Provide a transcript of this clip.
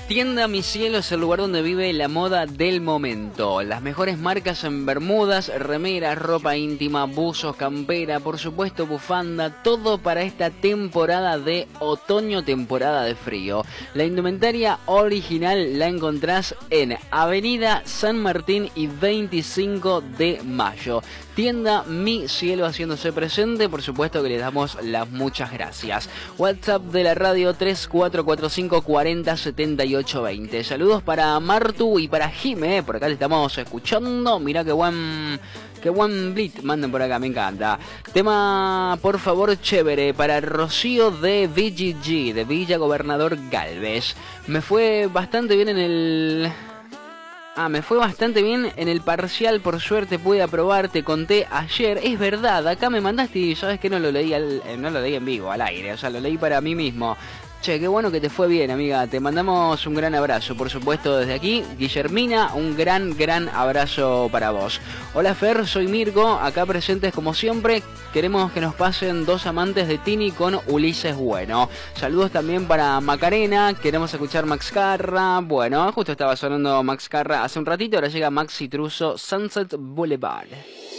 Tienda Mi Cielo es el lugar donde vive la moda del momento. Las mejores marcas en bermudas, remeras, ropa íntima, buzos, campera, por supuesto bufanda, todo para esta temporada de otoño, temporada de frío. La indumentaria original la encontrás en Avenida San Martín y 25 de Mayo. Tienda Mi Cielo haciéndose presente, por supuesto que le damos las muchas gracias. WhatsApp de la radio 3445 40 78 20. Saludos para Martu y para Jime, por acá te estamos escuchando. Mirá qué buen beat mandan por acá, me encanta. Tema, por favor, chévere, para Rocío de VGG, de Villa Gobernador Galvez. Me fue bastante bien en el parcial, por suerte pude aprobar, te conté ayer, es verdad, acá me mandaste y sabes que no lo leí en vivo, al aire, o sea, lo leí para mí mismo. Che, qué bueno que te fue bien, amiga, te mandamos un gran abrazo, por supuesto, desde aquí. Guillermina, un gran abrazo para vos. Hola Fer, soy Mirko, acá presentes como siempre. Queremos que nos pasen Dos amantes de Tini con Ulises Bueno. Saludos también para Macarena, queremos escuchar Max Carra. Bueno, justo estaba sonando Max Carra hace un ratito, ahora llega Maxi Truso, Sunset Boulevard.